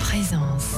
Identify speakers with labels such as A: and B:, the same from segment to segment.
A: Présence.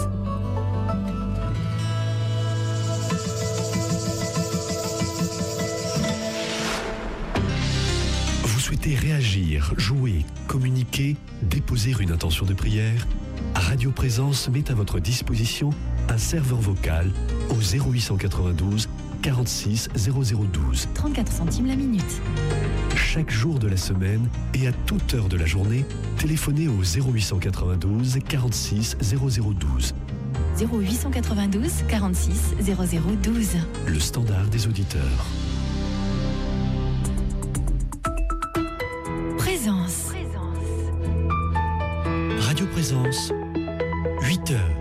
B: Vous souhaitez réagir, jouer, communiquer, déposer une intention de prière? Radio Présence met à votre disposition un serveur vocal au 0892 46 0012.
A: 34 centimes la minute.
B: Chaque jour de la semaine et à toute heure de la journée, téléphonez au 0892 46 0012.
A: 0892 46 0012.
B: Le standard des auditeurs.
A: Présence.
B: Radio Présence, 8 heures.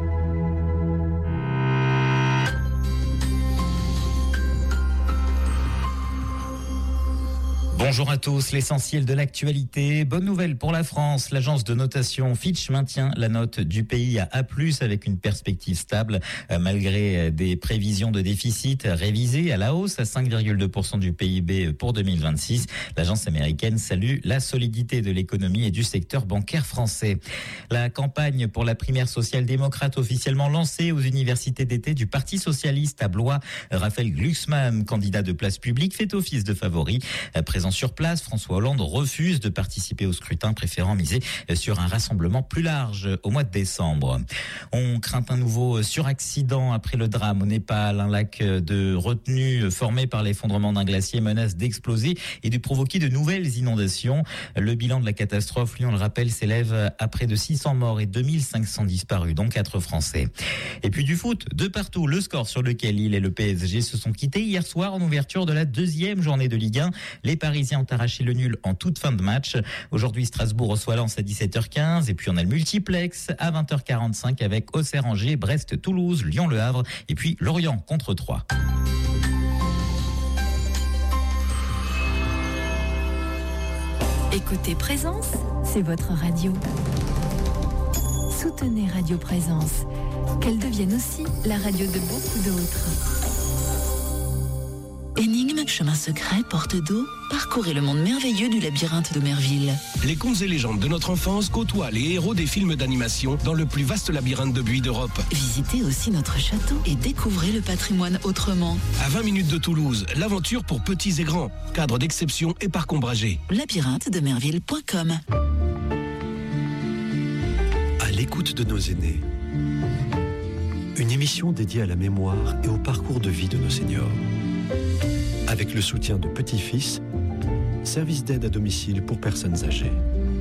C: Bonjour à tous, l'essentiel de l'actualité. Bonne nouvelle pour la France, l'agence de notation Fitch maintient la note du pays à A+, avec une perspective stable, malgré des prévisions de déficit révisées à la hausse à 5,2% du PIB pour 2026. L'agence américaine salue la solidité de l'économie et du secteur bancaire français. La campagne pour la primaire social-démocrate officiellement lancée aux universités d'été du Parti socialiste à Blois. Raphaël Glucksmann, candidat de place publique, fait office de favori. Présent sur place, François Hollande refuse de participer au scrutin, préférant miser sur un rassemblement plus large au mois de décembre. On craint un nouveau suraccident après le drame au Népal. Un lac de retenue formé par l'effondrement d'un glacier menace d'exploser et de provoquer de nouvelles inondations. Le bilan de la catastrophe, lui, on le rappelle, s'élève à près de 600 morts et 2500 disparus, dont 4 Français. Et puis du foot, de partout, le score sur lequel Lille et le PSG se sont quittés hier soir en ouverture de la 2e journée de Ligue 1. Les Parisiens ont arraché le nul en toute fin de match. Aujourd'hui, Strasbourg reçoit Lens à 17h15. Et puis, on a le multiplex à 20h45 avec Auxerre-Angers, Brest-Toulouse, Lyon-Le Havre et puis Lorient contre Troyes.
A: Écoutez Présence, c'est votre radio. Soutenez Radio Présence, qu'elle devienne aussi la radio de beaucoup d'autres.
D: Énigmes, chemins secrets, portes d'eau, parcourez le monde merveilleux du labyrinthe de Merville.
E: Les contes et légendes de notre enfance côtoient les héros des films d'animation dans le plus vaste labyrinthe de buis d'Europe.
D: Visitez aussi notre château et découvrez le patrimoine autrement.
E: À 20 minutes de Toulouse, l'aventure pour petits et grands. Cadre d'exception et parc ombragé.
D: labyrinthe-de-merville.com.
B: À l'écoute de nos aînés. Une émission dédiée à la mémoire et au parcours de vie de nos seniors. Avec le soutien de Petit-Fils, service d'aide à domicile pour personnes âgées.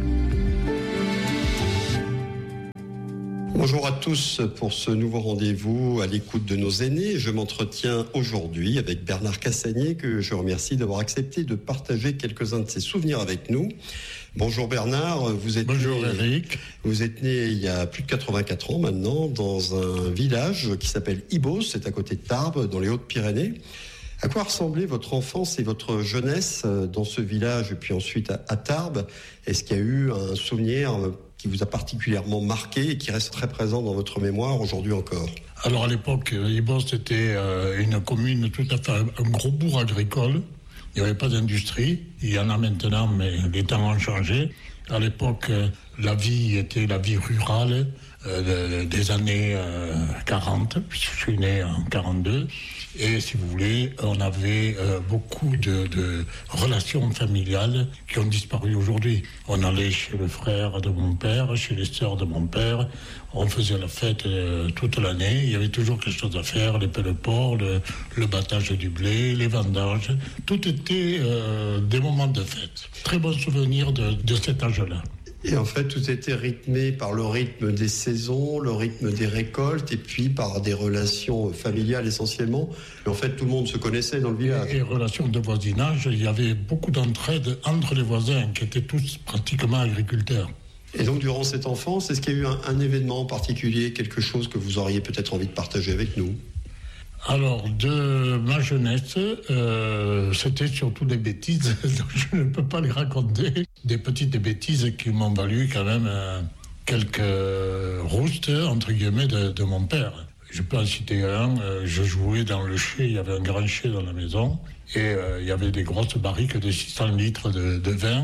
F: Bonjour à tous pour ce nouveau rendez-vous à l'écoute de nos aînés. Je m'entretiens aujourd'hui avec Bernard Cassagnier, que je remercie d'avoir accepté de partager quelques-uns de ses souvenirs avec nous. Bonjour Bernard,
G: Bonjour Eric.
F: Vous êtes né il y a plus de 84 ans maintenant dans un village qui s'appelle Ibos, c'est à côté de Tarbes, dans les Hautes-Pyrénées. À quoi ressemblait votre enfance et votre jeunesse dans ce village et puis ensuite à Tarbes? Est-ce qu'il y a eu un souvenir qui vous a particulièrement marqué et qui reste très présent dans votre mémoire aujourd'hui encore?
G: Alors à l'époque, Ibos était une commune tout à fait, un gros bourg agricole. Il n'y avait pas d'industrie. Il y en a maintenant, mais les temps ont changé. À l'époque, la vie était la vie rurale des années 40. Je suis né en 42. Et si vous voulez, on avait beaucoup de relations familiales qui ont disparu aujourd'hui. On allait chez le frère de mon père, chez les sœurs de mon père. On faisait la fête toute l'année. Il y avait toujours quelque chose à faire, les pelle-ports, le battage du blé, les vendanges. Tout était des moments de fête. Très bon souvenir de cet âge-là.
F: Et en fait, tout était rythmé par le rythme des saisons, le rythme des récoltes, et puis par des relations familiales essentiellement. Et en fait, tout le monde se connaissait dans le village.
G: Et relations de voisinage, il y avait beaucoup d'entraide entre les voisins, qui étaient tous pratiquement agriculteurs.
F: Et donc, durant cette enfance, est-ce qu'il y a eu un événement en particulier, quelque chose que vous auriez peut-être envie de partager avec nous ?
G: Alors, de ma jeunesse, c'était surtout des bêtises, donc je ne peux pas les raconter. Des petites bêtises qui m'ont valu quand même quelques roustes, entre guillemets, de mon père. Je peux en citer un, je jouais dans le chai, il y avait un grand chai dans la maison, et il y avait des grosses barriques de 600 litres de vin.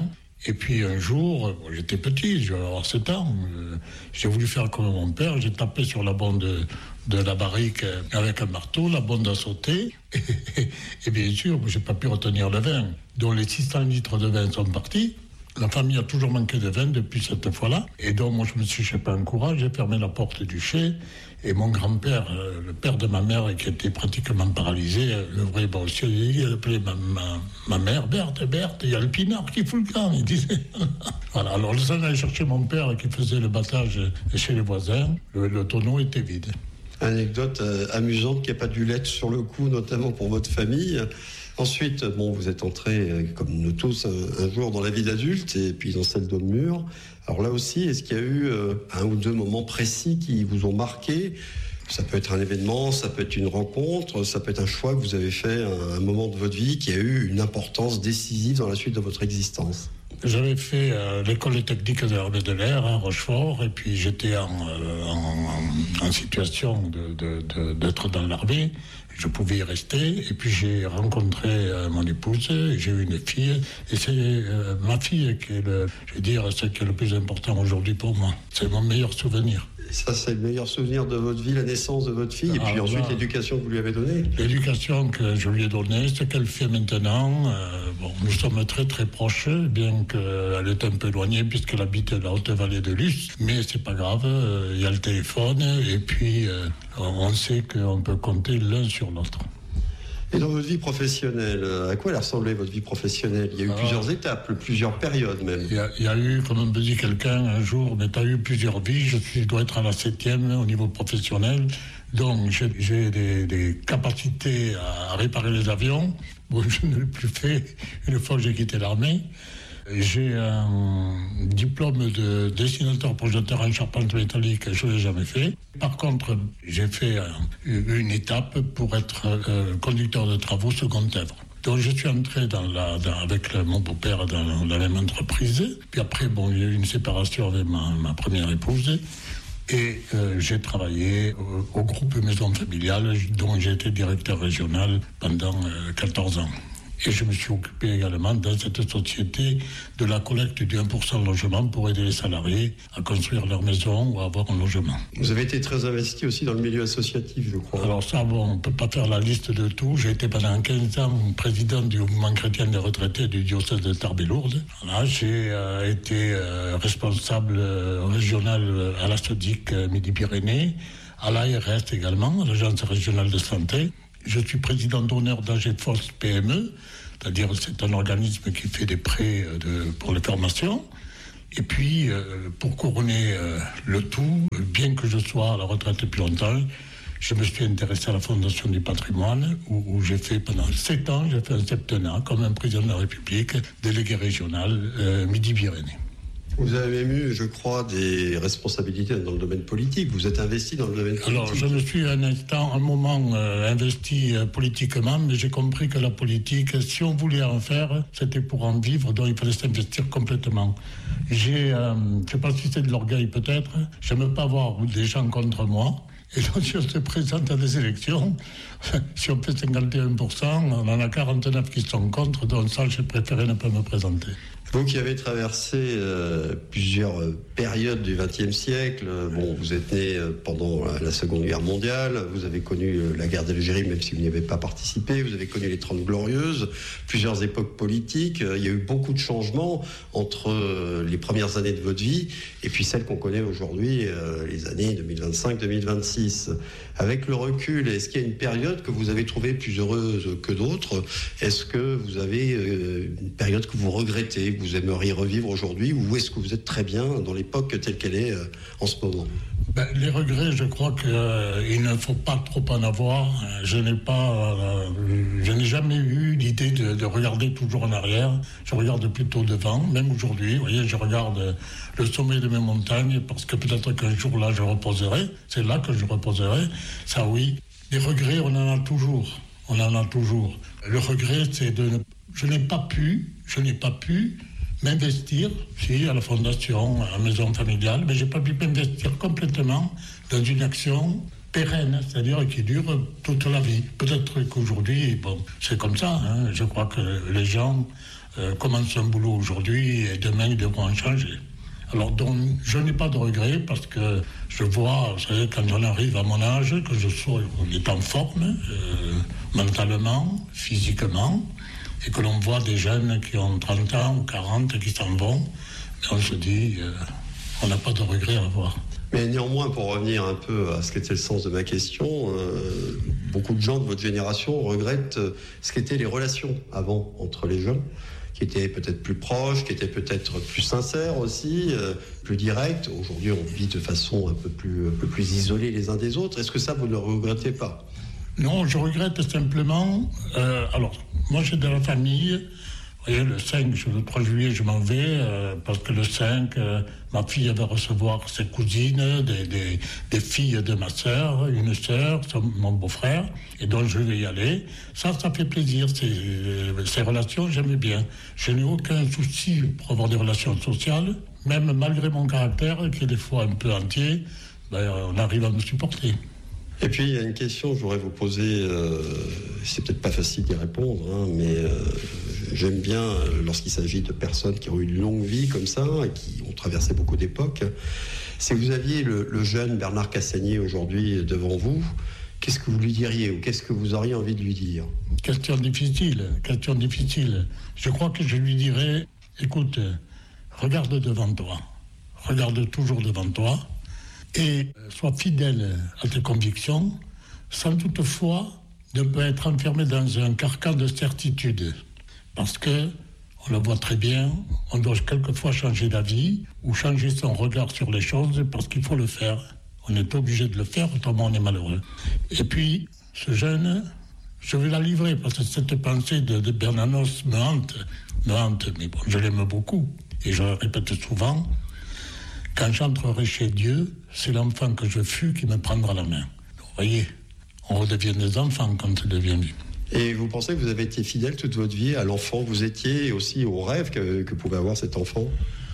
G: Et puis un jour, j'étais petit, je vais avoir 7 ans, j'ai voulu faire comme mon père, j'ai tapé sur la bande de la barrique avec un marteau, la bande a sauté, et bien sûr, j'ai pas pu retenir le vin. Donc les 600 litres de vin sont partis. La famille a toujours manqué de vin depuis cette fois-là. Et donc, moi, je me suis chopé un courage, j'ai fermé la porte du chai. Et mon grand-père, le père de ma mère, qui était pratiquement paralysé, le vrai bossier, il appelait ma mère, Berthe, il y a le pinard qui fout le camp, il disait. Voilà, alors le sang allait chercher mon père qui faisait le battage chez les voisins. Le tonneau était vide.
F: Anecdote amusante qui n'a pas dû l'être sur le coup, notamment pour votre famille. Ensuite, vous êtes entré, comme nous tous, un jour dans la vie d'adulte et puis dans celle d'Aulmur. Alors là aussi, est-ce qu'il y a eu un ou deux moments précis qui vous ont marqué ? Ça peut être un événement, ça peut être une rencontre, ça peut être un choix que vous avez fait à un moment de votre vie qui a eu une importance décisive dans la suite de votre existence.
G: J'avais fait l'école technique de l'armée de l'air à Rochefort et puis j'étais en situation d'être dans l'armée. Je pouvais y rester et puis j'ai rencontré mon épouse, j'ai eu une fille et c'est ma fille qui est ce qui est le plus important aujourd'hui pour moi. C'est mon meilleur souvenir.
F: Et ça, c'est le meilleur souvenir de votre vie, la naissance de votre fille, et puis ensuite l'éducation que vous lui avez donnée.
G: L'éducation que je lui ai donnée, ce qu'elle fait maintenant, nous sommes très très proches, bien qu'elle est un peu éloignée puisqu'elle habite la Haute-Vallée de Luce, mais c'est pas grave, il y a le téléphone, et puis on sait qu'on peut compter l'un sur l'autre.
F: Et dans votre vie professionnelle, à quoi elle a ressemblé votre vie professionnelle ? Il y a eu plusieurs étapes, plusieurs périodes même.
G: Il y a eu, comme me dit quelqu'un un jour, mais tu as eu plusieurs vies, je dois être à la 7e au niveau professionnel, donc j'ai des capacités à réparer les avions. Bon, je ne l'ai plus fait une fois que j'ai quitté l'armée. J'ai un diplôme de dessinateur projeteur en charpente métallique, je ne l'ai jamais fait. Par contre, j'ai fait une étape pour être conducteur de travaux second œuvre. Donc je suis entré avec mon beau-père dans la même entreprise. Puis après, il y a eu une séparation avec ma première épouse. Et j'ai travaillé au groupe Maison Familiale, dont j'ai été directeur régional pendant 14 ans. Et je me suis occupé également dans cette société de la collecte du 1% logement pour aider les salariés à construire leur maison ou à avoir un logement.
F: Vous avez été très investi aussi dans le milieu associatif, je crois.
G: Alors ça, on ne peut pas faire la liste de tout. J'ai été pendant 15 ans président du mouvement chrétien des retraités du diocèse de Tarbes et Lourdes. Voilà, j'ai été responsable régional à la SODIC Midi-Pyrénées, à l'ARS également, à l'Agence régionale de santé. Je suis président d'honneur d'AGFOS PME, c'est-à-dire c'est un organisme qui fait des prêts pour les formations. Et puis, pour couronner le tout, bien que je sois à la retraite depuis longtemps, je me suis intéressé à la Fondation du patrimoine, où j'ai fait pendant 7 ans, j'ai fait un septennat comme un président de la République, délégué régional Midi-Pyrénées.
F: Vous avez même eu, je crois, des responsabilités dans le domaine politique. Vous êtes investi dans le domaine politique.
G: Alors, je me suis un moment investi politiquement, mais j'ai compris que la politique, si on voulait en faire, c'était pour en vivre, donc il fallait s'investir complètement. Je ne sais pas si c'est de l'orgueil peut-être, j'aime pas avoir des gens contre moi. Et donc, si on se présente à des élections, si on fait 51%, on en a 49 qui sont contre, donc ça, j'ai préféré ne pas me présenter.
F: Vous qui avez traversé plusieurs périodes du XXe siècle, vous êtes né pendant la Seconde Guerre mondiale, vous avez connu la guerre d'Algérie, même si vous n'y avez pas participé, vous avez connu les 30 Glorieuses, plusieurs époques politiques, il y a eu beaucoup de changements entre les premières années de votre vie et puis celles qu'on connaît aujourd'hui, les années 2025-2026. Avec le recul, est-ce qu'il y a une période que vous avez trouvée plus heureuse que d'autres ? Est-ce que vous avez une période que vous regrettez, que vous aimeriez revivre aujourd'hui, ou est-ce que vous êtes très bien dans l'époque telle qu'elle est en ce moment ?
G: Les regrets, je crois qu'il ne faut pas trop en avoir. Je n'ai jamais eu l'idée de regarder toujours en arrière. Je regarde plutôt devant, même aujourd'hui. Vous voyez, je regarde le sommet de mes montagnes parce que peut-être qu'un jour là, je reposerai. C'est là que je reposerai. Ça, oui. Les regrets, on en a toujours. On en a toujours. Le regret, c'est je n'ai pas pu m'investir, à la fondation, à la maison familiale, mais je n'ai pas pu m'investir complètement dans une action pérenne, c'est-à-dire qui dure toute la vie. Peut-être qu'aujourd'hui, c'est comme ça. Je crois que les gens commencent un boulot aujourd'hui et demain ils devront en changer. Alors donc, je n'ai pas de regrets parce que je vois, vous savez, quand on arrive à mon âge, que je sois en forme, mentalement, physiquement, et que l'on voit des jeunes qui ont 30 ans ou 40 qui s'en vont, et on se dit, on n'a pas de regrets à avoir.
F: Mais néanmoins, pour revenir un peu à ce qu'était le sens de ma question, beaucoup de gens de votre génération regrettent ce qu'étaient les relations avant entre les jeunes, qui étaient peut-être plus proches, qui étaient peut-être plus sincères aussi, plus directes. Aujourd'hui, on vit de façon un peu plus isolée les uns des autres. Est-ce que ça, vous ne le regrettez pas ?
G: Non, je regrette simplement... alors, moi, j'ai de la famille... Vous voyez, le 3 juillet, je m'en vais, parce que le 5, ma fille va recevoir ses cousines, des filles de ma sœur, une sœur, mon beau-frère, et donc je vais y aller. Ça fait plaisir, ces relations, j'aime bien. Je n'ai aucun souci pour avoir des relations sociales, même malgré mon caractère, qui est des fois un peu entier, on arrive à me supporter.
F: Et puis, il y a une question que je voudrais vous poser, c'est peut-être pas facile d'y répondre, mais j'aime bien, lorsqu'il s'agit de personnes qui ont eu une longue vie comme ça, et qui ont traversé beaucoup d'époques, si vous aviez le jeune Bernard Cassagnier aujourd'hui devant vous, qu'est-ce que vous lui diriez ou qu'est-ce que vous auriez envie de lui dire ?
G: Question difficile. Je crois que je lui dirais, écoute, regarde devant toi, regarde toujours devant toi, et sois fidèle à tes convictions, sans toutefois ne pas être enfermé dans un carcan de certitude. Parce que, on le voit très bien, on doit quelquefois changer d'avis ou changer son regard sur les choses parce qu'il faut le faire. On est obligé de le faire, autrement on est malheureux. Et puis, ce jeune, je vais la livrer parce que cette pensée de Bernanos me hante, mais bon, je l'aime beaucoup. Et je le répète souvent, quand j'entrerai chez Dieu, c'est l'enfant que je fus qui me prendra la main. Donc, vous voyez, on redevient des enfants quand on devient vieux.
F: Et vous pensez que vous avez été fidèle toute votre vie à l'enfant que vous étiez et aussi au rêve que pouvait avoir cet enfant ?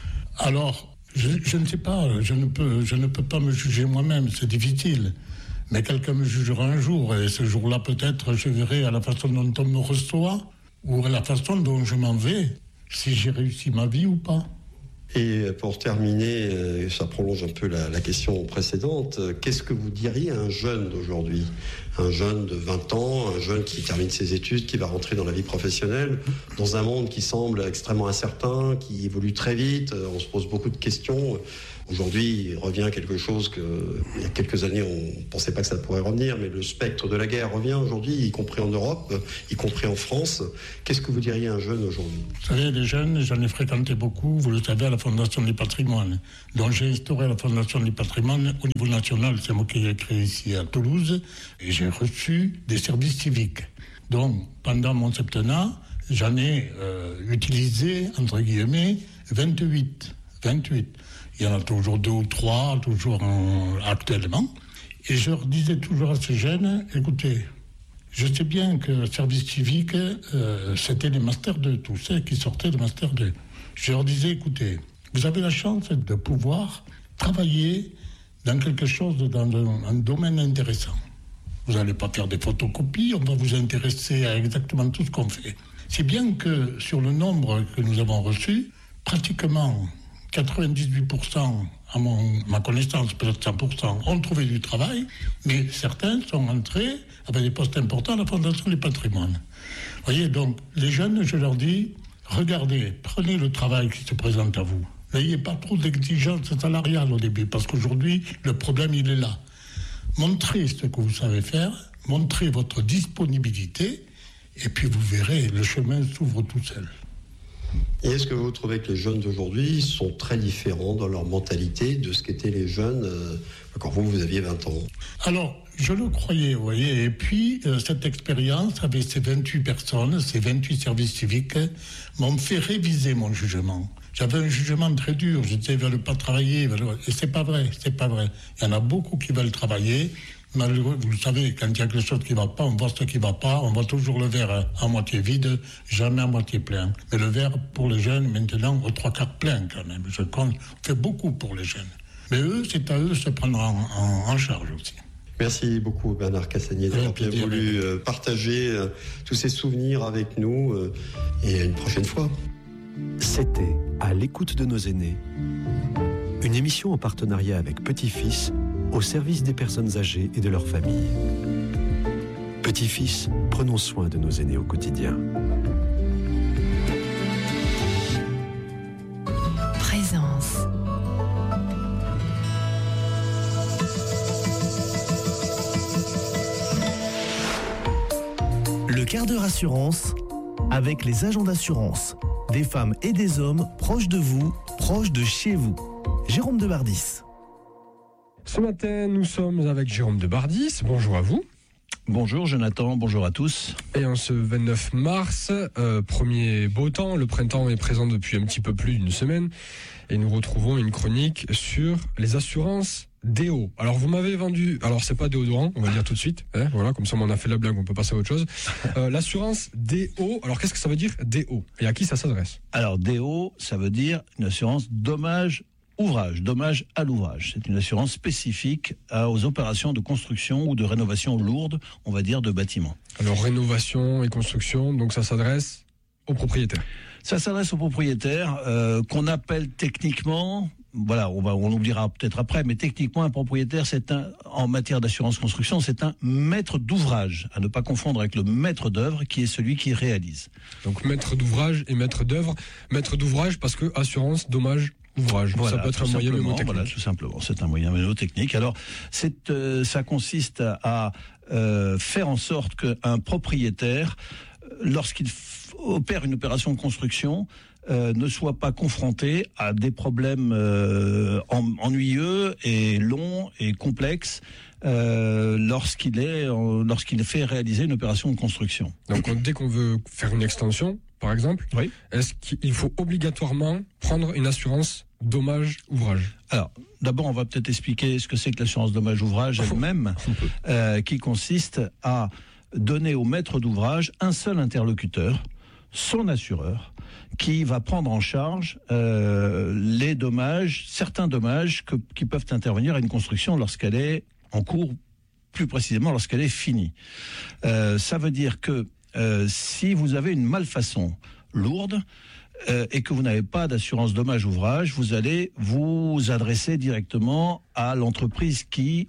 G: Alors, je ne sais pas, je ne peux pas me juger moi-même, c'est difficile. Mais quelqu'un me jugera un jour, et ce jour-là, peut-être, je verrai à la façon dont on me reçoit ou à la façon dont je m'en vais, si j'ai réussi ma vie ou pas.
F: Et pour terminer, ça prolonge un peu la question précédente, qu'est-ce que vous diriez à un jeune d'aujourd'hui ? Un jeune de 20 ans, un jeune qui termine ses études, qui va rentrer dans la vie professionnelle, dans un monde qui semble extrêmement incertain, qui évolue très vite, on se pose beaucoup de questions. Aujourd'hui, il revient quelque chose il y a quelques années, on ne pensait pas que ça pourrait revenir, mais le spectre de la guerre revient aujourd'hui, y compris en Europe, y compris en France. Qu'est-ce que vous diriez à un jeune aujourd'hui ?
G: Vous savez, les jeunes, j'en ai fréquenté beaucoup, vous le savez, à la Fondation du patrimoine. Donc j'ai instauré la Fondation du patrimoine au niveau national, c'est moi qui l'ai créé ici à Toulouse, et j'ai reçu des services civiques. Donc, pendant mon septennat, j'en ai utilisé, entre guillemets, 28. Il y en a toujours 2 ou 3, actuellement. Et je leur disais toujours à ces jeunes, écoutez, je sais bien que le service civique, c'était les Master 2, tous ceux qui sortaient de Master 2. Je leur disais, écoutez, vous avez la chance de pouvoir travailler dans quelque chose, dans un domaine intéressant. Vous n'allez pas faire des photocopies, on va vous intéresser à exactement tout ce qu'on fait. C'est bien que sur le nombre que nous avons reçu, pratiquement 98%, à ma connaissance, peut-être 100%, ont trouvé du travail, mais certains sont entrés avec des postes importants à la Fondation du patrimoine. Vous voyez, donc, les jeunes, je leur dis, regardez, prenez le travail qui se présente à vous. N'ayez pas trop d'exigences salariales au début, parce qu'aujourd'hui, le problème, il est là. Montrez ce que vous savez faire, montrez votre disponibilité, et puis vous verrez, le chemin s'ouvre tout seul.
F: Et est-ce que vous trouvez que les jeunes d'aujourd'hui sont très différents dans leur mentalité de ce qu'étaient les jeunes quand vous aviez 20 ans ?
G: Alors, je le croyais, vous voyez. Et puis, cette expérience avec ces 28 personnes, ces 28 services civiques, m'ont fait réviser mon jugement. J'avais un jugement très dur. Je disais, ils ne veulent pas travailler. Et c'est pas vrai. Il y en a beaucoup qui veulent travailler. Malheureux, vous le savez, quand il y a quelque chose qui ne va pas, on voit ce qui ne va pas, on voit toujours le verre à moitié vide, jamais à moitié plein. Mais le verre, pour les jeunes, maintenant, aux 3/4 plein quand même. On fait beaucoup pour les jeunes. Mais eux, c'est à eux de se prendre en charge aussi.
F: Merci beaucoup Bernard Cassagnier d'avoir bien voulu partager tous ces souvenirs avec nous et à une prochaine fois.
B: C'était À l'écoute de nos aînés, une émission en partenariat avec Petit-Fils au service des personnes âgées et de leurs familles. Petit-Fils, prenons soin de nos aînés au quotidien.
A: Présence.
H: Le quart d'heure assurance avec les agents d'assurance. Des femmes et des hommes proches de vous, proches de chez vous. Jérôme Debardis.
I: Ce matin, nous sommes avec Jérôme Debardis. Bonjour à vous.
J: Bonjour Jonathan, bonjour à tous.
I: Et en ce 29 mars, premier beau temps, le printemps est présent depuis un petit peu plus d'une semaine. Et nous retrouvons une chronique sur les assurances déo. Alors vous m'avez vendu, alors c'est pas déodorant, on va dire tout de suite, hein, voilà, comme ça on a fait la blague, on peut passer à autre chose. L'assurance déo, alors qu'est-ce que ça veut dire déo et à qui ça s'adresse?
J: Alors déo, ça veut dire une assurance dommage à l'ouvrage. C'est une assurance spécifique aux opérations de construction ou de rénovation lourde, on va dire, de bâtiments. Alors
I: rénovation et construction, donc ça s'adresse aux propriétaires.
J: Ça s'adresse aux propriétaires qu'on appelle techniquement, voilà, on oubliera peut-être après, mais techniquement un propriétaire, en matière d'assurance construction, c'est un maître d'ouvrage, à ne pas confondre avec le maître d'œuvre qui est celui qui réalise.
I: Donc maître d'ouvrage et maître d'œuvre, maître d'ouvrage parce que assurance dommage ouvrage. Voilà, ça peut être un moyen mnémotechnique.
J: Voilà, tout simplement, c'est un moyen mnémotechnique. Alors, ça consiste à faire en sorte qu'un propriétaire, lorsqu'il opère une opération de construction, ne soit pas confronté à des problèmes ennuyeux et longs et complexes lorsqu'il fait réaliser une opération de construction.
I: Donc dès qu'on veut faire une extension, par exemple, oui. Est-ce qu'il faut obligatoirement prendre une assurance dommage-ouvrage?
J: Alors, d'abord, on va peut-être expliquer ce que c'est que l'assurance dommage-ouvrage elle-même, qui consiste à donner au maître d'ouvrage un seul interlocuteur, son assureur, qui va prendre en charge les dommages, certains dommages qui peuvent intervenir à une construction lorsqu'elle est en cours, plus précisément lorsqu'elle est finie. Ça veut dire que si vous avez une malfaçon lourde et que vous n'avez pas d'assurance dommage-ouvrage, vous allez vous adresser directement aux entreprises qui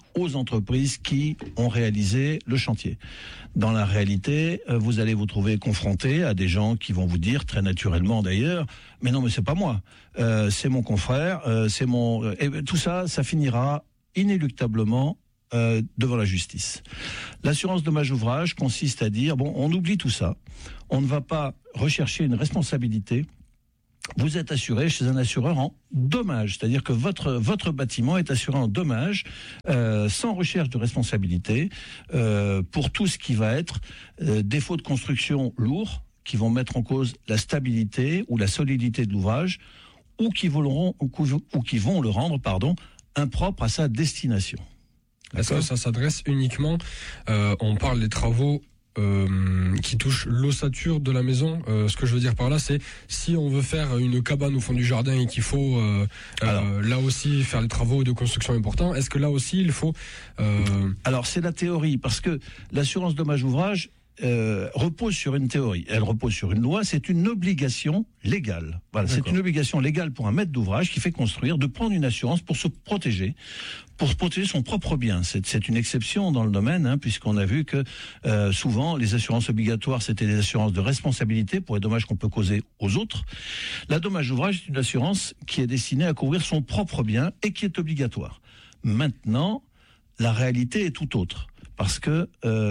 J: ont réalisé le chantier. Dans la réalité, vous allez vous trouver confronté à des gens qui vont vous dire, très naturellement d'ailleurs, mais non, mais c'est pas moi, c'est mon confrère, et tout ça, ça finira inéluctablement devant la justice. L'assurance dommage-ouvrage consiste à dire, on oublie tout ça, on ne va pas rechercher une responsabilité. Vous êtes assuré chez un assureur en dommages, c'est-à-dire que votre bâtiment est assuré en dommages, sans recherche de responsabilité, pour tout ce qui va être défauts de construction lourds, qui vont mettre en cause la stabilité ou la solidité de l'ouvrage, ou qui vont le rendre impropre à sa destination.
I: Est-ce que ça s'adresse uniquement, on parle des travaux qui touchent l'ossature de la maison. Ce que je veux dire par là, c'est si on veut faire une cabane au fond du jardin et qu'il faut là aussi faire des travaux de construction importants, est-ce que là aussi il faut...
J: Alors c'est la théorie, parce que l'assurance dommage-ouvrage repose sur une théorie, elle repose sur une loi, c'est une obligation légale. Voilà, c'est une obligation légale pour un maître d'ouvrage qui fait construire de prendre une assurance pour se protéger, pour protéger son propre bien. C'est une exception dans le domaine, puisqu'on a vu que souvent les assurances obligatoires c'était des assurances de responsabilité pour les dommages qu'on peut causer aux autres. La dommage d'ouvrage est une assurance qui est destinée à couvrir son propre bien et qui est obligatoire. Maintenant, la réalité est tout autre. Parce que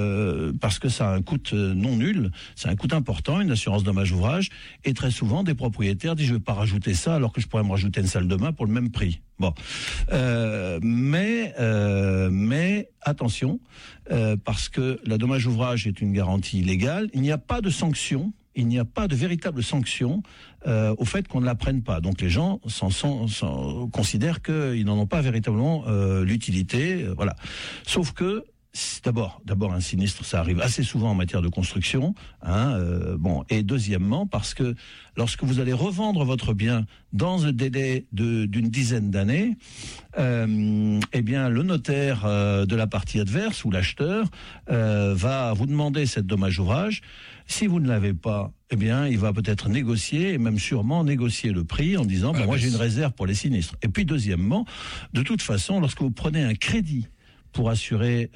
J: ça a un coût non nul, c'est un coût important, une assurance dommage-ouvrage, et très souvent des propriétaires disent je ne vais pas rajouter ça alors que je pourrais me rajouter une salle de bain pour le même prix. Bon, mais attention, parce que la dommage-ouvrage est une garantie légale, il n'y a pas de sanction. Il n'y a pas de véritable sanction au fait qu'on ne la prenne pas. Donc les gens considèrent qu'ils n'en ont pas véritablement l'utilité. Voilà. Sauf que D'abord, un sinistre, ça arrive assez souvent en matière de construction. Et deuxièmement, parce que lorsque vous allez revendre votre bien dans un délai d'une dizaine d'années, le notaire de la partie adverse ou l'acheteur va vous demander cette dommage-ouvrage. Si vous ne l'avez pas, il va peut-être négocier, et même sûrement négocier le prix en disant moi j'ai une réserve pour les sinistres. Et puis deuxièmement, de toute façon, lorsque vous prenez un crédit pour assurer,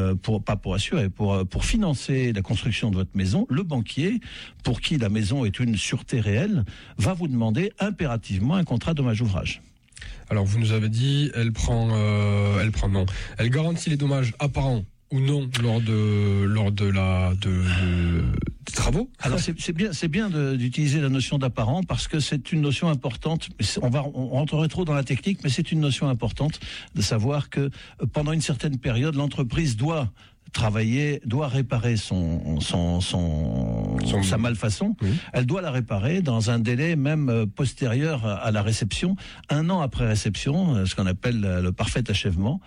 J: pour financer la construction de votre maison, le banquier, pour qui la maison est une sûreté réelle, va vous demander impérativement un contrat dommage-ouvrage.
I: Alors vous nous avez dit, elle garantit les dommages apparents ou non lors des travaux.
J: Alors c'est bien d'utiliser la notion d'apparent parce que c'est une notion importante. On rentrerait trop dans la technique, mais c'est une notion importante de savoir que pendant une certaine période, l'entreprise doit réparer sa malfaçon. Oui. Elle doit la réparer dans un délai même postérieur à la réception, 1 an après réception, ce qu'on appelle le parfait achèvement.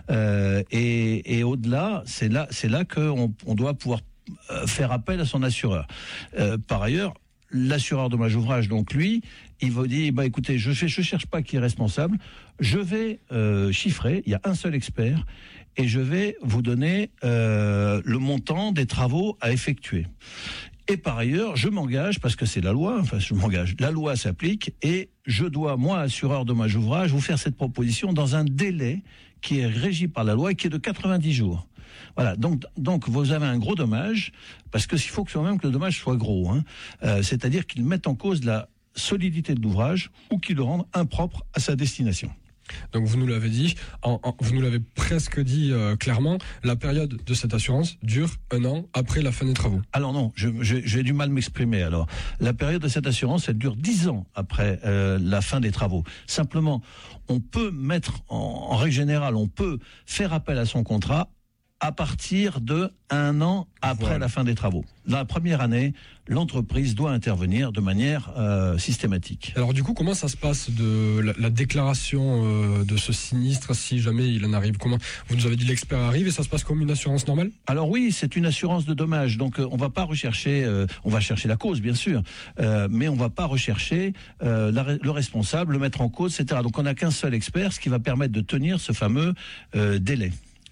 J: Et au-delà, c'est là qu'on doit pouvoir faire appel à son assureur. Par ailleurs, l'assureur dommage ouvrage, donc lui, il va dire écoutez, je cherche pas qui est responsable, je vais chiffrer, il y a un seul expert, et je vais vous donner le montant des travaux à effectuer. Et par ailleurs, je m'engage, parce que c'est la loi, la loi s'applique, et je dois, moi, assureur dommage ouvrage, vous faire cette proposition dans un délai qui est régi par la loi et qui est de 90 jours. Voilà, donc vous avez un gros dommage, parce qu'il faut quand même que le dommage soit gros, c'est-à-dire qu'il mette en cause la solidité de l'ouvrage ou qu'il le rende impropre à sa destination.
I: Donc vous nous l'avez dit, vous nous l'avez presque dit clairement, la période de cette assurance dure 1 an après la fin des travaux.
J: Alors non, j'ai du mal à m'exprimer. Alors la période de cette assurance, elle dure 10 ans après la fin des travaux. Simplement, on peut mettre, en règle générale, on peut faire appel à son contrat à partir de 1 an après la fin des travaux. Dans la première année, l'entreprise doit intervenir de manière systématique.
I: Alors du coup, comment ça se passe de la déclaration de ce sinistre si jamais il en arrive? Comment vous nous avez dit l'expert arrive et ça se passe comme une assurance normale? Alors
J: oui, c'est une assurance de dommages. Donc on va pas rechercher, on va chercher la cause bien sûr, mais on va pas rechercher le responsable, le mettre en cause, etc. Donc on n'a qu'un seul expert, ce qui va permettre de tenir ce fameux délai.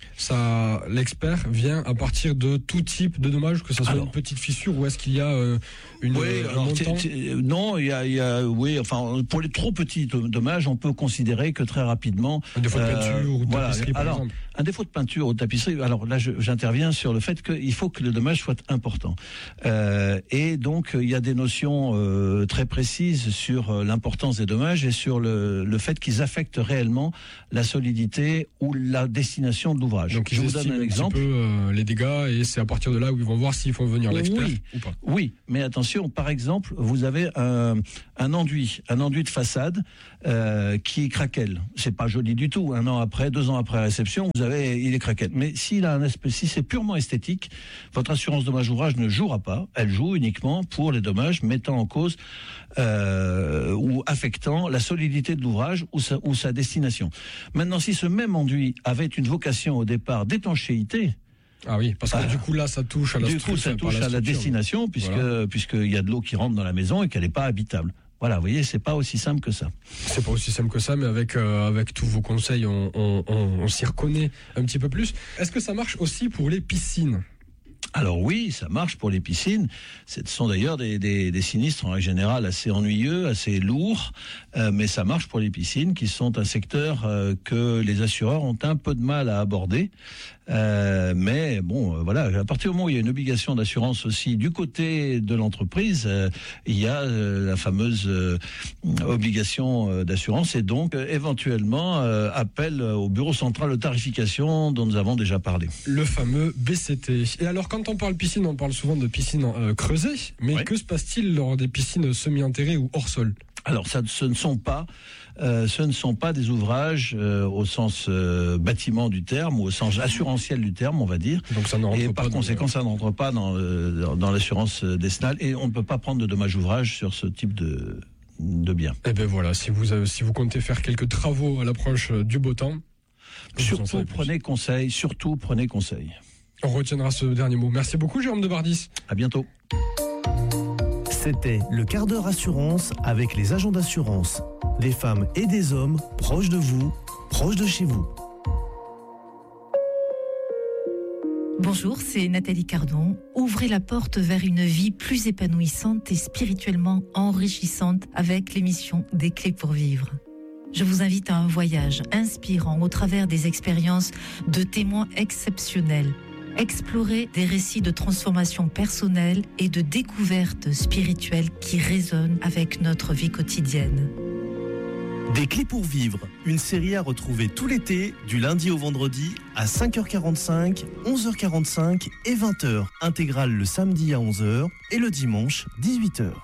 I: L'expert vient à partir de tout type de dommage, que ce soit une petite fissure ou est-ce qu'il y a un montant?
J: Non, il y a pour les trop petits dommages, on peut considérer que très rapidement
I: un défaut de peinture ou de tapisserie par exemple.
J: Un défaut de peinture ou de tapisserie. Alors là, j'interviens sur le fait qu'il faut que le dommage soit important. Et donc il y a des notions très précises sur l'importance des dommages et sur le fait qu'ils affectent réellement la solidité ou la destination de l'ouvrage.
I: Donc je vous donne un exemple. Un petit peu les dégâts et c'est à partir de là où ils vont voir s'ils font venir l'expert ou pas.
J: Oui, mais attention, par exemple, vous avez un enduit de façade qui craquelle. C'est pas joli du tout. 1 an après, 2 ans après réception, il est craquelle. Mais si c'est purement esthétique, votre assurance dommage ouvrage ne jouera pas. Elle joue uniquement pour les dommages mettant en cause ou affectant la solidité de l'ouvrage ou sa destination. Maintenant, si ce même enduit avait une vocation au départ d'étanchéité.
I: Ah oui, parce que du coup là ça touche à la structure. Du coup ça touche
J: à la destination puisqu'il y a de l'eau qui rentre dans la maison et qu'elle n'est pas habitable. Voilà, vous voyez, c'est pas aussi simple que ça.
I: C'est pas aussi simple que ça, mais avec tous vos conseils, on s'y reconnaît un petit peu plus. Est-ce que ça marche aussi pour les piscines ?
J: Alors oui, ça marche pour les piscines. Ce sont d'ailleurs des sinistres en règle générale assez ennuyeux, assez lourds, mais ça marche pour les piscines qui sont un secteur que les assureurs ont un peu de mal à aborder. Mais bon, voilà, à partir du moment où il y a une obligation d'assurance aussi du côté de l'entreprise, il y a la fameuse obligation d'assurance et donc éventuellement appel au bureau central de tarification dont nous avons déjà parlé.
I: Le fameux BCT. Et alors quand on parle piscine, on parle souvent de piscine creusée, mais que se passe-t-il lors des piscines semi-enterrées ou hors sol ?
J: Alors ce ne sont pas des ouvrages au sens bâtiment du terme ou au sens assurantiel du terme, on va dire.
I: Donc ça ne rentre
J: et
I: pas
J: par conséquent, ça n'entre pas dans l'assurance décennale et on ne peut pas prendre de dommages ouvrages sur ce type de biens.
I: Et ben voilà, si vous comptez faire quelques travaux à l'approche du beau temps,
J: Surtout prenez conseil,
I: On retiendra ce dernier mot. Merci beaucoup, Jérôme Debardis.
J: À bientôt.
H: C'était le quart d'heure assurance avec les agents d'assurance. Des femmes et des hommes proches de vous, proches de chez vous.
A: Bonjour, c'est Nathalie Cardon. Ouvrez la porte vers une vie plus épanouissante et spirituellement enrichissante avec l'émission Des clés pour vivre. Je vous invite à un voyage inspirant au travers des expériences de témoins exceptionnels. Explorer des récits de transformation personnelle et de découverte spirituelle qui résonnent avec notre vie quotidienne.
H: Des clés pour vivre, une série à retrouver tout l'été, du lundi au vendredi, à 5h45, 11h45 et 20h. Intégrale le samedi à 11h et le dimanche, 18h.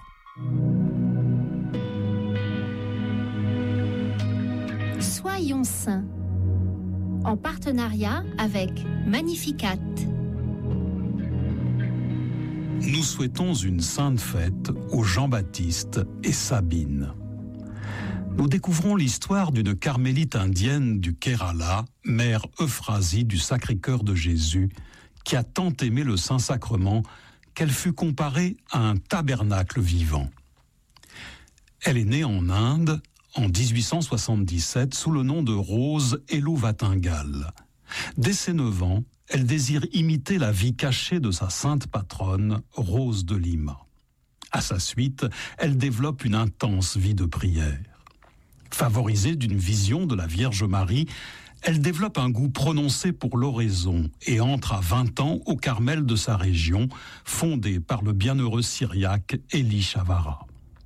K: Soyons saints. En partenariat avec Magnificat.
L: Nous souhaitons une sainte fête aux Jean-Baptiste et Sabine. Nous découvrons l'histoire d'une carmélite indienne du Kerala, mère Euphrasie du Sacré-Cœur de Jésus, qui a tant aimé le Saint-Sacrement qu'elle fut comparée à un tabernacle vivant. Elle est née en Inde en 1877 sous le nom de Rose Eluvathingal. Dès ses 9 ans, elle désire imiter la vie cachée de sa sainte patronne, Rose de Lima. À sa suite, elle développe une intense vie de prière. Favorisée d'une vision de la Vierge Marie, elle développe un goût prononcé pour l'oraison et entre à 20 ans au Carmel de sa région, fondé par le bienheureux syriaque Élie Chavara.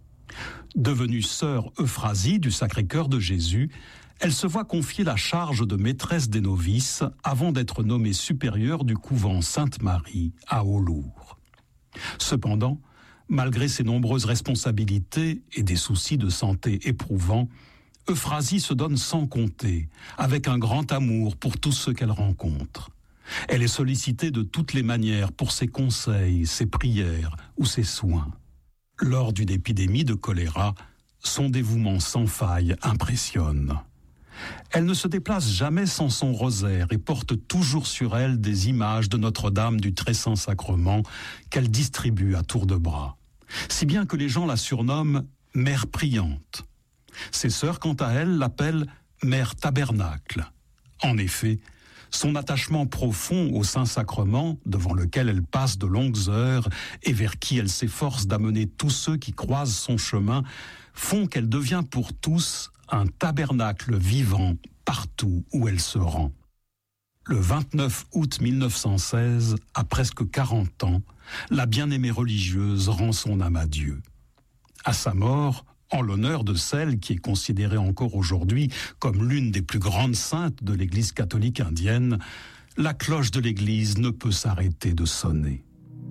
L: Devenue sœur Euphrasie du Sacré-Cœur de Jésus, elle se voit confier la charge de maîtresse des novices avant d'être nommée supérieure du couvent Sainte-Marie à Olour. Cependant, malgré ses nombreuses responsabilités et des soucis de santé éprouvants, Euphrasie se donne sans compter, avec un grand amour pour tous ceux qu'elle rencontre. Elle est sollicitée de toutes les manières pour ses conseils, ses prières ou ses soins. Lors d'une épidémie de choléra, son dévouement sans faille impressionne. Elle ne se déplace jamais sans son rosaire et porte toujours sur elle des images de Notre-Dame du Très-Saint-Sacrement qu'elle distribue à tour de bras. Si bien que les gens la surnomment « Mère priante ». Ses sœurs, quant à elle, l'appellent « Mère tabernacle ». En effet, son attachement profond au Saint-Sacrement, devant lequel elle passe de longues heures et vers qui elle s'efforce d'amener tous ceux qui croisent son chemin, font qu'elle devient pour tous un tabernacle vivant partout où elle se rend. Le 29 août 1916, à presque 40 ans, la bien-aimée religieuse rend son âme à Dieu. À sa mort, en l'honneur de celle qui est considérée encore aujourd'hui comme l'une des plus grandes saintes de l'Église catholique indienne, la cloche de l'Église ne peut s'arrêter de sonner.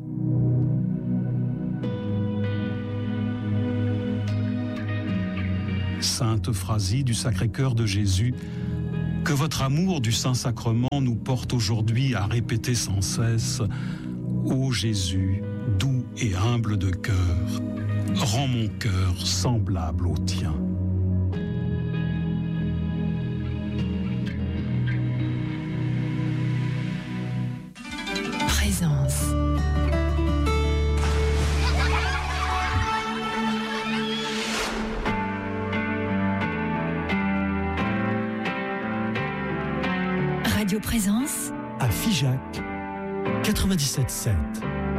L: Sainte Euphrasie du Sacré-Cœur de Jésus, que votre amour du Saint-Sacrement nous porte aujourd'hui à répéter sans cesse « Ô Jésus, doux et humble de cœur, rends mon cœur semblable au tien. »
A: Présence. Radio Présence
B: à Figeac 97.7.